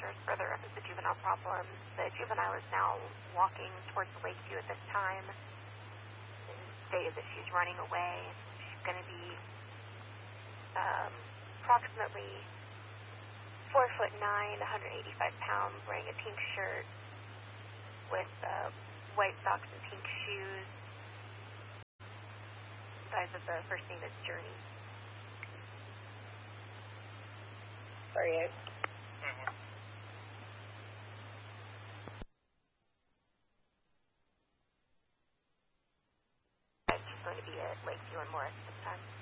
hours further up is the juvenile problem. The juvenile is now walking towards the Lakeview at this time. And stated that she's running away. She's going to be approximately 4'9", 185 pounds, wearing a pink shirt with white socks and pink shoes. Size of the first name is Journey. Sorry, She's going to be at Lakeview and Morris this time.